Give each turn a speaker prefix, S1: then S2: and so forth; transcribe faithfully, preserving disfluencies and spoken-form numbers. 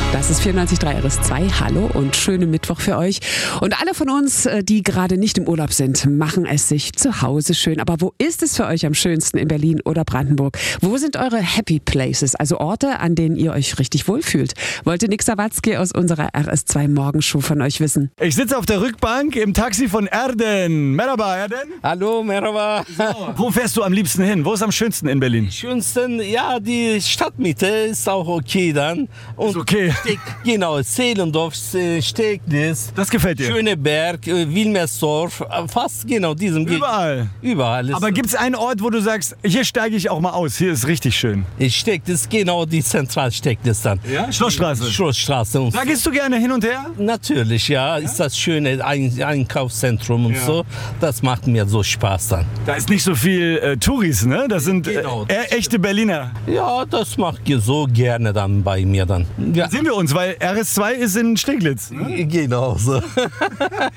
S1: Das ist vierundneunzig Komma drei R S zwei. Hallo und schönen Mittwoch für euch. Und alle von uns, die gerade nicht im Urlaub sind, machen es sich zu Hause schön. Aber wo ist es für euch am schönsten in Berlin oder Brandenburg? Wo sind eure Happy Places, also Orte, an denen ihr euch richtig wohlfühlt? Wollte Nick Sawatzki aus unserer R S zwei Morgenshow von euch wissen.
S2: Ich sitze auf der Rückbank im Taxi von Erden. Merhaba, Erden.
S3: Hallo, merhaba.
S2: So, wo fährst du am liebsten hin? Wo ist am schönsten in Berlin?
S3: Schönsten, ja, die Stadtmitte ist auch okay dann. Und
S2: ist okay.
S3: Steg, genau, Zehlendorf, Steglitz.
S2: Das gefällt dir?
S3: Schöneberg, Wilmersdorf, fast genau diesem.
S2: Überall?
S3: Überall.
S2: Aber gibt es einen Ort, wo du sagst, hier steige ich auch mal aus, hier ist richtig schön?
S3: Steglitz, genau die Zentralsteglitz dann.
S2: Ja? Schlossstraße?
S3: Schlossstraße. Und
S2: da gehst du gerne hin und her?
S3: Natürlich, ja, ja? Ist das schöne Ein Einkaufszentrum und ja. so. Das macht mir so Spaß dann.
S2: Da ist nicht so viel äh, Touris, ne? Das sind
S3: genau.
S2: äh, eher echte Berliner.
S3: Ja, das macht ihr so gerne dann bei mir dann. Ja.
S2: Sehen wir uns, weil R S zwei ist in Steglitz. Ne?
S3: Genau so.